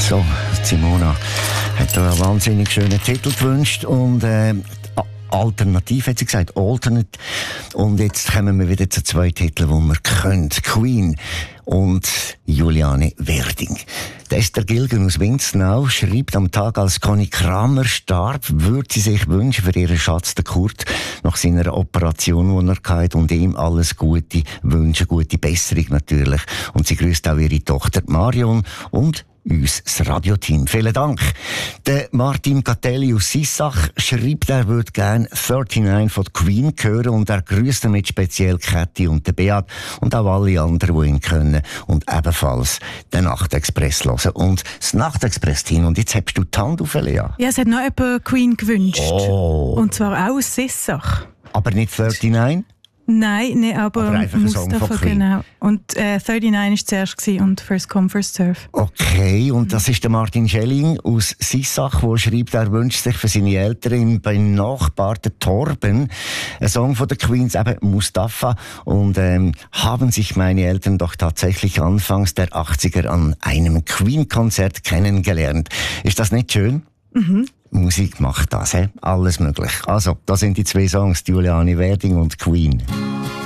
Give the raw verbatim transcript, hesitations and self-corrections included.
So, Simona hat da einen wahnsinnig schönen Titel gewünscht und äh, alternativ, hat sie gesagt, alternate. Und jetzt kommen wir wieder zu zwei Titeln, die wir können. Queen und Juliane Werding. Der Esther Gilgen aus Winznau schreibt am Tag, als Conny Kramer starb, würde sie sich wünschen für ihren Schatz, den Kurt, nach seiner Operation, die er hatte, und ihm alles Gute wünschen, gute Besserung natürlich. Und sie grüßt auch ihre Tochter Marion und uns, das Radioteam. Vielen Dank. Der Martin Catelli aus Sissach schreibt, er würde gerne neununddreißig von Queen hören und er grüßt damit speziell Kathi und den Beat und auch alle anderen, die ihn können und ebenfalls den Nachtexpress hören. Und das Nachtexpress-Team, und jetzt hast du die Hand auf, Lea. Ja, es hat noch jemand Queen gewünscht. Oh. Und zwar auch aus Sissach. Aber nicht neununddreißig? Nein, nee, aber, aber einfach ein Song von Queen. Genau. Und äh, neununddreißig war zuerst und First Come, First Serve. Okay, und das ist der Martin Schelling aus Sissach, der schreibt, er wünscht sich für seine Eltern im benachbarten Torben einen Song von den Queens, eben Mustafa. Und ähm, haben sich meine Eltern doch tatsächlich anfangs der achtziger an einem Queen-Konzert kennengelernt. Ist das nicht schön? Mhm. Musik macht das, he? Alles möglich. Also, da sind die zwei Songs, Juliane Werding und Queen.